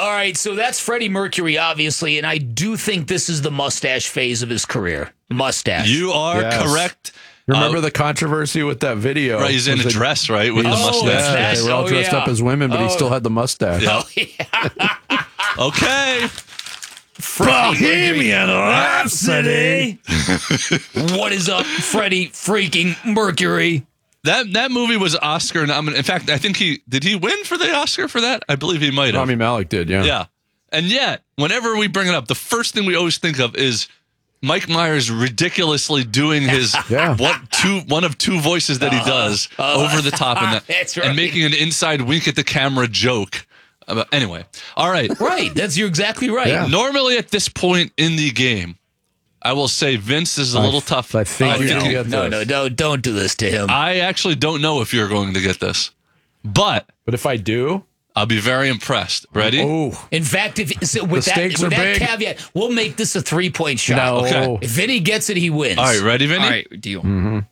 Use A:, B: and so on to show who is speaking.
A: All right, so that's Freddie Mercury, obviously, and I do think this is the mustache phase of his career. Mustache.
B: You are correct.
C: Remember the controversy with that video?
B: Right, he's in a dress, right, with the mustache.
C: Yeah, they were all dressed up as women, but he still had the mustache.
B: Yeah.
A: Oh, yeah.
B: Okay.
A: Bohemian Rhapsody. What is up, Freddie freaking Mercury?
B: That movie was Oscar nominated. In fact, I think did he win for the Oscar for that? I believe he might have.
C: Rami Malek did, yeah.
B: Yeah. And yet, whenever we bring it up, the first thing we always think of is Mike Myers ridiculously doing his one of two voices that he does over the top in that,
A: that's right.
B: and making an inside wink at the camera joke. Anyway, all right.
A: Right, you're exactly right.
C: Yeah.
B: Normally at this point in the game, I will say Vince is a little tough.
C: I think you can get
A: No,
C: this.
A: don't do this to him.
B: I actually don't know if you're going to get this, but
C: But if I do,
B: I'll be very impressed. Ready?
C: oh,
A: In fact, with
C: stakes
A: that
C: are big.
A: caveat, we'll make this a 3-point shot.
C: no.
B: Okay.
A: If Vinny gets it, he wins.
B: All right, ready, Vinny?
D: All right, deal.
C: Mm-hmm.